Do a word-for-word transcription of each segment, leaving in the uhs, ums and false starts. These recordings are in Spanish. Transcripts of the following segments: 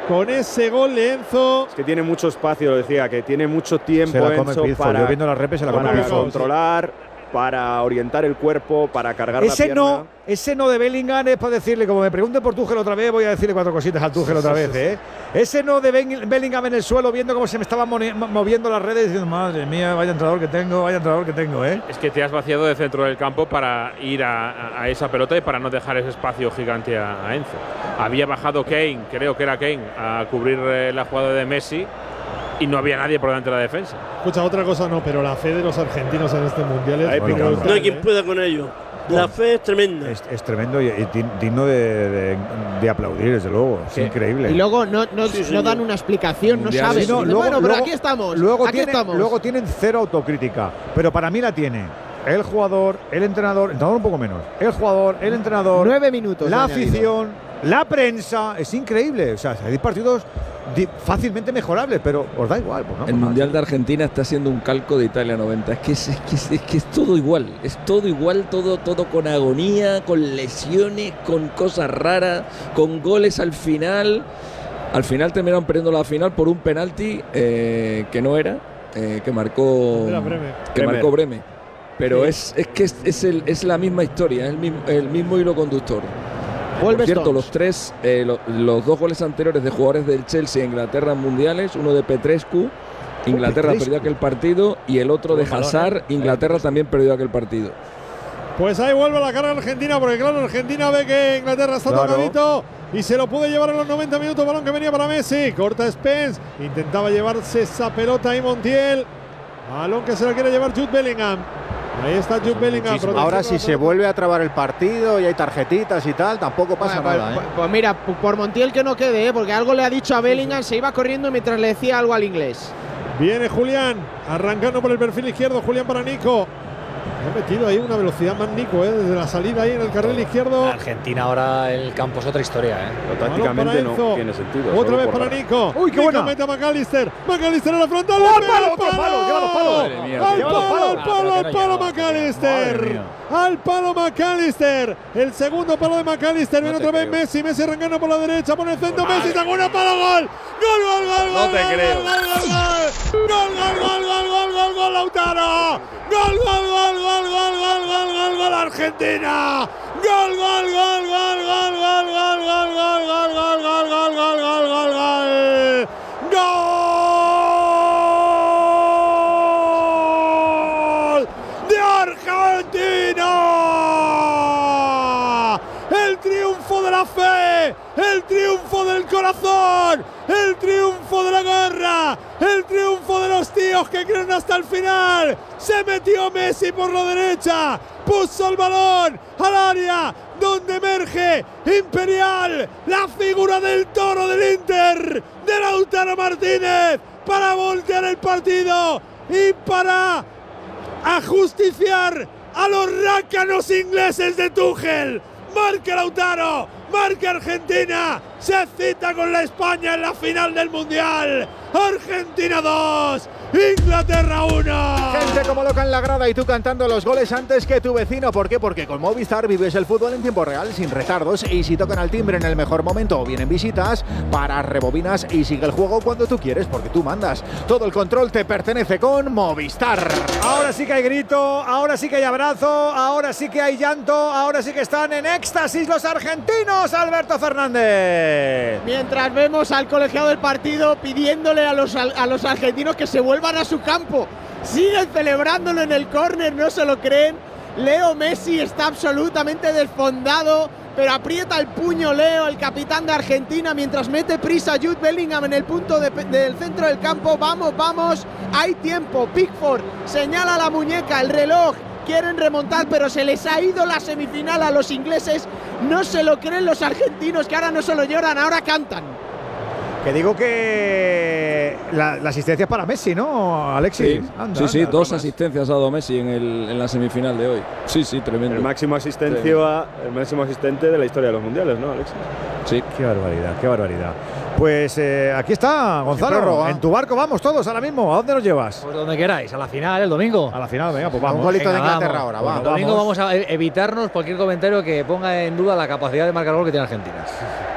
con ese gol de Enzo. Es que tiene mucho espacio, lo decía, que tiene mucho tiempo se la come Enzo Pizzo. para, Yo viendo las repes se la come para Pizzo. controlar, para orientar el cuerpo, para cargar ese la pierna. no, ese no de Bellingham es para decirle, como me pregunte por Tuchel otra vez, voy a decirle cuatro cositas al Tuchel otra vez, ¿eh? Ese no de Bellingham en el suelo, viendo cómo se me estaban moviendo las redes, diciendo, madre mía, vaya entrenador que tengo, vaya entrenador que tengo, ¿eh? Es que te has vaciado de centro del campo para ir a, a, a esa pelota y para no dejar ese espacio gigante a, a Enzo. Había bajado Kane, creo que era Kane, a cubrir eh, la jugada de Messi y no había nadie por delante de la defensa. Escucha, otra cosa no, pero la fe de los argentinos en este mundial es bueno, brutal, No hay quien ¿eh? pueda con ello. La Bueno, fe es tremenda. Es, es tremendo y, y digno de, de, de aplaudir, desde luego. Es Sí. increíble. Y luego no, no, Sí, no señor. dan una explicación, no Mundial, saben. sí, no, Dicen, luego- bueno, pero luego- aquí estamos. Luego, aquí tiene, estamos. luego tienen cero autocrítica, pero para mí la tiene el jugador, el entrenador, el entrenador un poco menos, el jugador, el entrenador, Nueve minutos. la han añadido. afición, la prensa, es increíble. O sea, hay partidos di- fácilmente mejorables, pero os da igual. Pues, ¿no? El Mundial de Argentina está siendo un calco de Italia noventa. Es que es, es que es, es que es todo igual. Es todo igual, todo, todo con agonía, con lesiones, con cosas raras, con goles al final. Al final terminaron perdiendo la final por un penalti eh, que no era, eh, que marcó Era Breme. que Bremer. marcó Breme. Pero Sí. es, es que es, es, el, es la misma historia, es el mismo, el mismo hilo conductor. Vuelve Por cierto, Stones. los tres, eh, lo- los dos goles anteriores de jugadores del Chelsea a Inglaterra en mundiales, uno de Petrescu, Inglaterra Petrescu. perdió aquel partido, y el otro de Buen balón, Hazard, ¿eh? Inglaterra también perdió aquel partido. Pues ahí vuelve la carga Argentina, porque claro, Argentina ve que Inglaterra está Claro. tocadito y se lo puede llevar en los noventa minutos. Balón que venía para Messi, corta Spence, intentaba llevarse esa pelota ahí Montiel. Balón que se la quiere llevar Jude Bellingham. Ahí está Jude Bellingham. protegiendo Ahora la si se pelota. vuelve a trabar el partido y hay tarjetitas y tal, tampoco pasa Bueno, nada, pues, ¿eh? pues mira, p- por Montiel que no quede, ¿eh? Porque algo le ha dicho a Bellingham, se iba corriendo mientras le decía algo al inglés. Viene Julián, arrancando por el perfil izquierdo. Julián para Nico. Ha metido ahí una velocidad más Nico, ¿eh? Desde la salida ahí en el carril izquierdo. Argentina ahora el campo es otra historia, ¿eh? Pero Balón tácticamente para Enzo. no tiene sentido. Otra solo vez por para la- Nico. Uy, qué Nico buena. mete a McAllister. McAllister en la frontal. ¡Oh, ¡Le al pega palo, al otro palo! ¡Lleva los palos! ¡Al Madre mía, palo, lleva los al palos! palo, Ah, pero al que no palo llegaba. McAllister! Madre mía. Al palo McAllister. El segundo palo de McAllister. Viene No te otra vez creo. Messi. Messi arrancando por la derecha. Pone el centro. Messi sacó una palo. ¡Gol! ¡Gol, gol, gol, No gol! te gol, creo. Gol, gol, gol, gol! ¡Gol, gol, gol, gol, gol, gol, gol, Lautaro! ¡Gol, gol, gol, gol, gol, gol, gol, gol, gol, Argentina! ¡Gol, gol, gol, gol, gol, gol, gol, gol, gol, gol, gol, gol, gol, gol, gol, gol, gol! ¡Gol de Argentina! El triunfo de la fe, el triunfo del corazón, el triunfo de la garra, el triunfo de los tíos que creen hasta el final. Se metió Messi por la derecha, puso el balón al área donde emerge Imperial, la figura del toro del Inter, de Lautaro Martínez, para voltear el partido y para ajusticiar a los rácanos ingleses de Tuchel. Marca Lautaro, marca Argentina, se cita con la España en la final del Mundial. Argentina dos, Inglaterra uno. Gente como loca en la grada y tú cantando los goles antes que tu vecino. ¿Por qué? Porque con Movistar vives el fútbol en tiempo real, sin retardos, y si tocan al timbre en el mejor momento o vienen visitas, paras, rebobinas y sigue el juego cuando tú quieres, porque tú mandas. Todo el control te pertenece con Movistar. Ahora sí que hay grito, ahora sí que hay abrazo, ahora sí que hay llanto, ahora sí que están en éxtasis los argentinos, Alberto Fernández. Mientras vemos al colegiado del partido pidiéndole a los, a los argentinos que se vuelvan a su campo. Siguen celebrándolo en el córner, no se lo creen. Leo Messi está absolutamente desfondado, pero aprieta el puño Leo, el capitán de Argentina, mientras mete prisa Jude Bellingham en el punto de, del centro del campo. Vamos, vamos, hay tiempo. Pickford señala la muñeca, el reloj. Quieren remontar, pero se les ha ido la semifinal a los ingleses. No se lo creen los argentinos, que ahora no solo lloran, ahora cantan. Que digo que la, la asistencia es para Messi, ¿no, Alexis? Sí, Anda, sí, sí, anda, dos bromas. asistencias ha dado Messi en, el, en la semifinal de hoy. Sí, sí, tremendo. El máximo asistencia, el máximo asistente de la historia de los mundiales, ¿no, Alexis? Sí. Qué barbaridad, qué barbaridad. Pues eh, aquí está, Gonzalo. prórroga. En tu barco vamos todos ahora mismo. ¿A dónde nos llevas? Pues donde queráis, a la final, el domingo. A la final, venga, pues Un vamos. golito de Venga, Inglaterra vamos. ahora, Bueno, va. El domingo vamos. vamos a e- evitarnos cualquier comentario que ponga en duda la capacidad de marcar gol que tiene Argentina.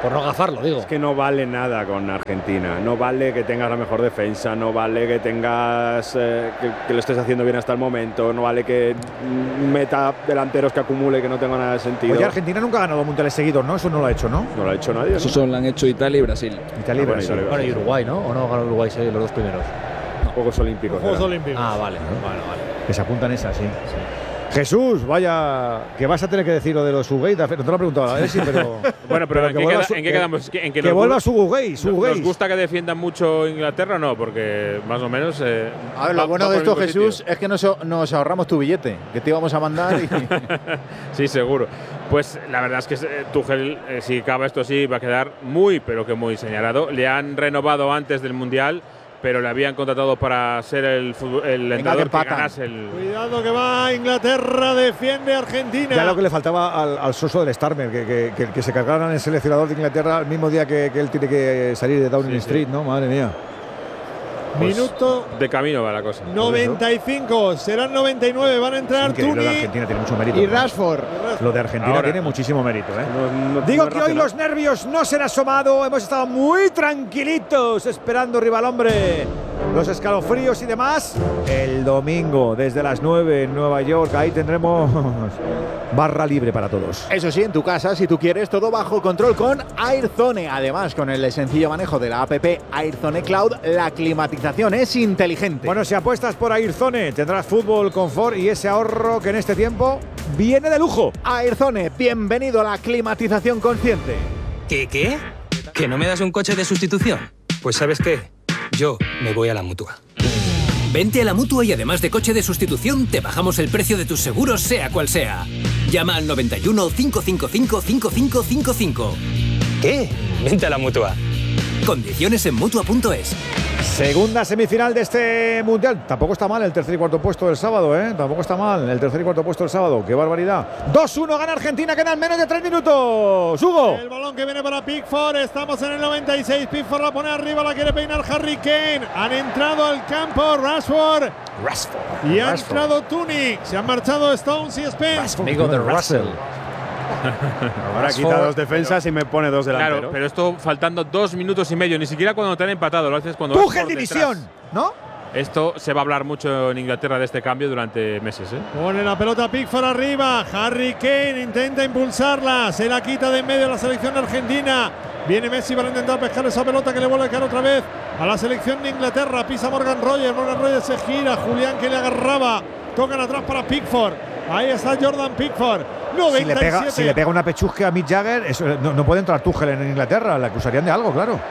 Por no gafarlo, digo. Es que no vale nada con Argentina. No vale que tengas la mejor defensa, no vale que tengas eh, que, que lo estés haciendo bien hasta el momento, no vale que meta delanteros que acumule que no tenga nada de sentido. Oye, Argentina nunca ha ganado mundiales seguidos, ¿no? Eso no lo ha hecho, ¿no? No lo ha hecho nadie. Eso ¿no? solo lo han hecho Italia y Brasil. Italia y Ah, bueno, Brasil. Italia y Bueno, y Uruguay, ¿no? ¿O no ganó Uruguay sí, los dos primeros? Juegos Olímpicos. Juegos era. Olímpicos. Ah, vale, vale, vale. Que se apuntan esas, sí. Jesús, vaya, que vas a tener que decir lo de los Sugate. No te lo he preguntado a ver si, pero. Bueno, pero, ¿en, que qué vuelva queda- su- en qué que- quedamos? En Que nos vuelva gu- su Sugate, ¿Nos Sugate. gusta que defiendan mucho Inglaterra o no? Porque más o menos. Eh, A ver, va- lo bueno va de por el esto, mismo Jesús, sitio. es que nos, nos ahorramos tu billete, que te íbamos a mandar y… Sí, seguro. Pues la verdad es que eh, Tuchel, eh, si acaba esto así, va a quedar muy, pero que muy señalado. Le han renovado antes del Mundial, pero le habían contratado para ser el, futbol- el que entrenador que, empatan. ganase el. Cuidado que va Inglaterra, defiende Argentina. Ya lo que le faltaba al, al soso del Starmer, que, que, que, que se cargaran el seleccionador de Inglaterra el mismo día que, que él tiene que salir de Downing Sí, sí. Street, ¿no? Madre mía. Pues, Minuto de camino va la cosa. noventa y cinco, serán noventa y nueve, van a entrar Que lo de Tuni Argentina tiene mucho mérito. Y ¿no? Rashford. Lo de Argentina Ahora. tiene muchísimo mérito, ¿eh? No- no- Digo no es que hoy racional. los nervios no se han asomado, hemos estado muy tranquilitos esperando rival hombre. Los escalofríos y demás. El domingo desde las nueve en Nueva York, ahí tendremos barra libre para todos. Eso sí, en tu casa, si tú quieres, todo bajo control con Airzone. Además, con el sencillo manejo de la app Airzone Cloud, la climatización es inteligente. Bueno, si apuestas por Airzone, tendrás fútbol, confort y ese ahorro que en este tiempo viene de lujo. Airzone, bienvenido a la climatización consciente. ¿Qué, qué? ¿Que no me das un coche de sustitución? Pues ¿sabes qué? Yo me voy a la Mutua. Vente a la Mutua y además de coche de sustitución, te bajamos el precio de tus seguros, sea cual sea. Llama al noventa y uno, cinco cinco cinco, cinco cinco cinco cinco. ¿Qué? Vente a la Mutua. Condiciones en Mutua punto es. Segunda semifinal de este Mundial. Tampoco está mal el tercer y cuarto puesto del sábado, ¿eh? Tampoco está mal el tercer y cuarto puesto del sábado. ¡Qué barbaridad! dos uno gana Argentina, quedan menos de tres minutos. ¡Hugo! El balón que viene para Pickford, estamos en el noventa y seis, Pickford la pone arriba, la quiere peinar Harry Kane. Han entrado al campo Rashford Rashford. y ha entrado Tuni. Se han marchado Stones y Spence. Amigo de Russell. Ahora quita dos defensas y me pone dos delanteros. Claro, pero esto faltando dos minutos y medio, ni siquiera cuando te han empatado, lo haces cuando vas Tuchel por división, detrás. ¿no? Esto se va a hablar mucho en Inglaterra de este cambio durante meses, ¿eh? Pone la pelota Pickford arriba. Harry Kane intenta impulsarla. Se la quita de en medio a la selección argentina. Viene Messi para intentar pescar esa pelota que le vuelve a caer otra vez a la selección de Inglaterra. Pisa Morgan Rogers. Morgan Rogers se gira. Julián que le agarraba. Tocan atrás para Pickford. Ahí está Jordan Pickford. Si le, noventa y siete. pega, si le pega una pechusque a Mick Jagger, eso, no, no puede entrar Tuchel en Inglaterra. Le acusarían de algo, claro.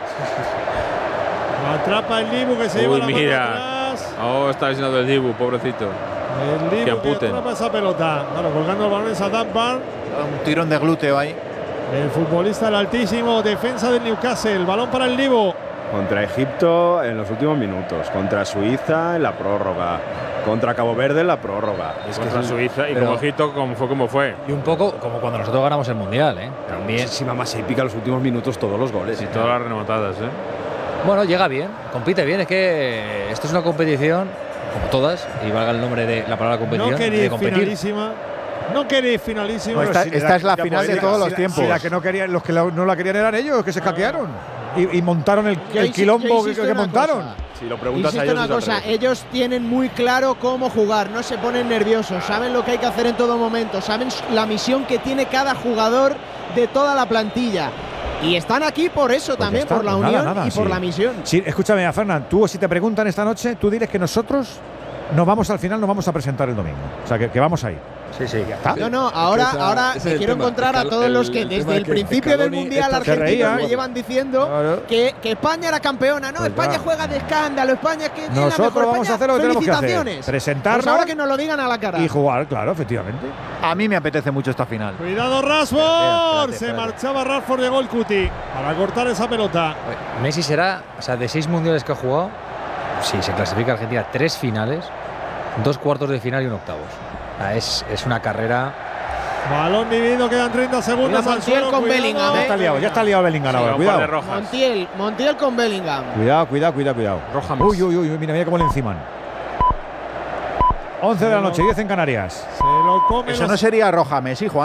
Atrapa el Dibu que se lleva Uy, la mano mira. atrás. Oh, está lesionado el Dibu, pobrecito. El Que Dibu que amputen. atrapa esa pelota. Claro, colgando el balón en Saddam Bar. Un tirón de glúteo ahí. El futbolista el altísimo. Defensa del Newcastle. Balón para el Dibu. Contra Egipto en los últimos minutos, contra Suiza en la prórroga, contra Cabo Verde en la prórroga. Es que contra Suiza y pero- como Egipto, como fue como fue. Y un poco como cuando nosotros ganamos el Mundial, ¿eh? También. Muchísima más épica los últimos minutos, todos los goles. Y todas las remontadas, ¿eh? Bueno, llega bien, compite bien. Es que esto es una competición, como todas, y valga el nombre de la palabra competición, No de queréis competir. finalísima. No queréis finalísima. No, esta- Si esta es la ya final podía- de todos si los la- tiempos. si la que no querían, los que la- no la querían eran ellos, que se caquearon. Y, y montaron el, Yo el insi- quilombo yo que, insisto que en una montaron. cosa. Si lo preguntas a Insisto ellos, una es al cosa, revés. ellos tienen muy claro cómo jugar, no se ponen nerviosos, saben lo que hay que hacer en todo momento, saben la misión que tiene cada jugador de toda la plantilla. Y están aquí por eso Pues ya también, está, por la pues unión nada, nada, y por sí. la misión. Sí, escúchame, a Fernán, tú si te preguntan esta noche, tú diles que nosotros nos vamos al final, nos vamos a presentar el domingo. O sea, que, que vamos ahí. Sí, sí. Ya está. No, no, ahora, esa- ahora ese es me el quiero tema. encontrar a El- todos el- los que el desde tema el que principio del Scaloni Mundial está- se argentinos reían. me llevan diciendo Claro. que, que España era campeona. No, Pues España ya. juega de escándalo, España que es la Nosotros mejor. vamos España, a hacer lo que tenemos que hacer. felicitaciones. Presentarnos Pues ahora que nos lo digan a la cara. y jugar, claro, efectivamente. A mí me apetece mucho esta final. Cuidado Rashford. Espérate, espérate, Se espérate. marchaba Rashford, llegó el Cuti para cortar esa pelota. Messi será, o sea, de seis mundiales que ha jugado, si se clasifica Argentina, tres finales, dos cuartos de final y un octavos. O sea, es, es una carrera. Balón dividido, quedan treinta segundos Mira al Montiel suelo. con cuidado. Bellingham, Ya ¿eh? está liado, ya está liado Bellingham ahora, Un par de cuidado. rojas. Montiel, Montiel con Bellingham. Cuidado, cuidado, cuidado, cuidado. Roja más. Uy, uy, uy, mira, mira cómo le enciman. once de la noche, diez en Canarias. Se lo come. Eso los- no sería roja Messi, Juan.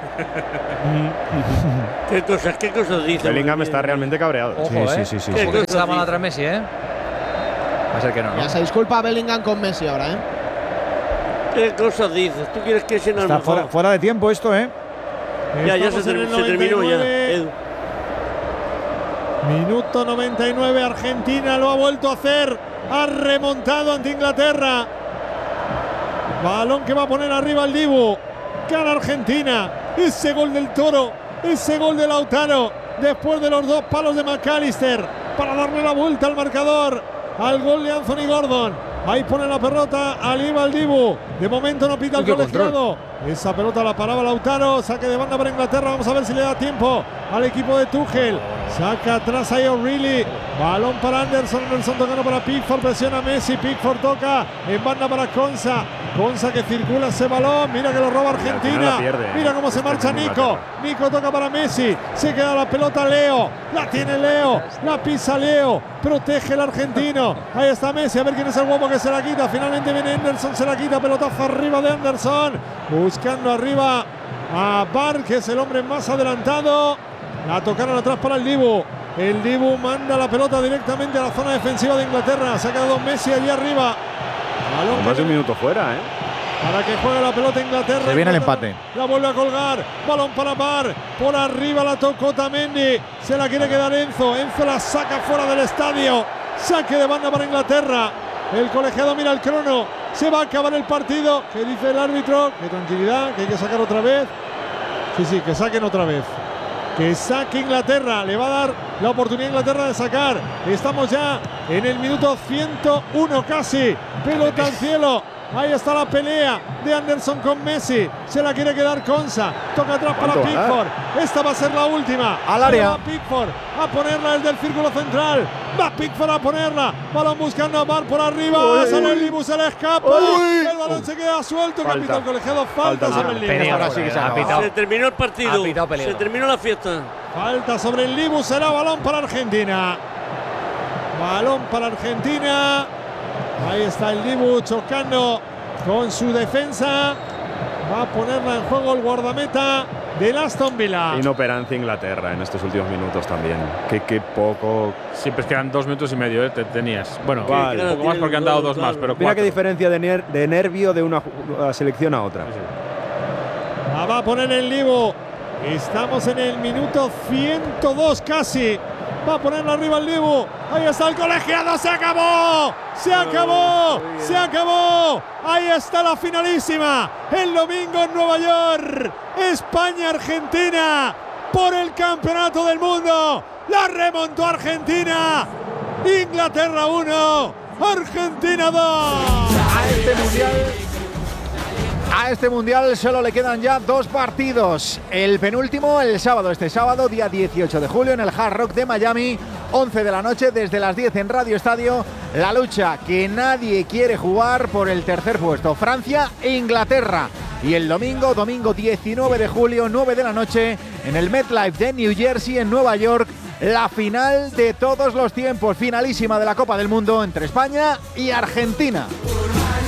¿Qué cosas, qué cosas dice? Bellingham está realmente cabreado. Ojo, sí, ¿eh? sí, sí, sí, ¿Qué sí. cosas está mal atrás Messi, eh? Va a ser que no, ¿no? Ya se disculpa Bellingham con Messi ahora, ¿eh? ¿Qué cosas dices? ¿Tú quieres que sea Está fuera, fuera de tiempo esto, ¿eh? Ya, ya se, Estamos en ter el se terminó ya. noventa y nueve. Edu. Minuto noventa y nueve, Argentina lo ha vuelto a hacer, ha remontado ante Inglaterra. Balón que va a poner arriba el Dibu. Gana Argentina. Ese gol del Toro, ese gol de Lautaro, después de los dos palos de McAllister, para darle la vuelta al marcador, al gol de Anthony Gordon. Ahí pone la pelota Aníbal Dibu. De momento no pita el colegiado. Esa pelota la paraba Lautaro. Saque de banda para Inglaterra. Vamos a ver si le da tiempo al equipo de Tuchel. Saca atrás ahí O'Reilly. Balón para Anderson. Anderson tocando para Pickford. Presiona a Messi. Pickford toca en banda para Konsa. Konsa que circula ese balón. Mira que lo roba Argentina. Pierde, Mira cómo se marcha Nico. Nico toca para Messi. Se queda la pelota Leo. La tiene Leo. La pisa Leo. Protege el argentino. Ahí está Messi. A ver quién es el guapo que se la quita. Finalmente viene Anderson. Se la quita. Pelotazo arriba de Anderson. Buscando arriba a Bar, que es el hombre más adelantado. La tocaron atrás para el Dibu. El Dibu manda la pelota directamente a la zona defensiva de Inglaterra. Se ha quedado Messi allí arriba. Balón Más de un minuto fuera, ¿eh? Para que juegue la pelota Inglaterra. Se viene el Inglaterra empate. La vuelve a colgar. Balón para Bar. Por arriba la tocó Otamendi. Se la quiere quedar Enzo. Enzo la saca fuera del estadio. Saque de banda para Inglaterra. El colegiado mira el crono. Se va a acabar el partido. ¿Qué dice el árbitro? Que tranquilidad, que hay que sacar otra vez. Sí, sí, que saquen otra vez. Que saque Inglaterra. Le va a dar la oportunidad a Inglaterra de sacar. Estamos ya en el minuto ciento uno casi. Pelota al cielo. Ahí está la pelea de Anderson con Messi. Se la quiere quedar Konsa. Toca atrás para Pickford. Esta va a ser la última. Al área. Va Pickford a ponerla desde el círculo central. Va Pickford a ponerla. Balón buscando a Bar por arriba. Uy. Sale el Dibu, se le escapa. Uy. El balón se queda suelto. Falta. Capitán colegiado. Falta, Falta, sobre sí. el Dibu. Peligro, Ahora sí que se ha acaba. pitado. Se terminó el partido. Ha pitado peligro. Se terminó la fiesta. Falta sobre el Dibu. Será balón para Argentina. Balón para Argentina. Ahí está el Dibu chocando con su defensa. Va a ponerla en juego el guardameta del Aston Villa. Inoperancia Inglaterra en estos últimos minutos también. Qué, qué poco. Siempre quedan dos minutos y medio, ¿eh? Te tenías. Bueno, Vale. un poco más porque han dado dos más, pero Mira qué cuatro. diferencia de, ner- de nervio de una ju- selección a otra. La va a poner el Dibu. Estamos en el minuto ciento dos casi. Va a ponerla arriba el Dibu. Ahí está el colegiado. Se acabó. Se acabó. Se acabó. Ahí está la finalísima. El domingo en Nueva York. España-Argentina por el campeonato del mundo. La remontó Argentina. Inglaterra uno. Argentina dos. A este mundial. A este mundial solo le quedan ya dos partidos. El penúltimo el sábado, este sábado, día dieciocho de julio, en el Hard Rock de Miami, once de la noche, desde las diez en Radio Estadio. La lucha que nadie quiere jugar por el tercer puesto, Francia e Inglaterra. Y el domingo, domingo diecinueve de julio, nueve de la noche, en el MetLife de New Jersey, en Nueva York, la final de todos los tiempos, finalísima de la Copa del Mundo entre España y Argentina.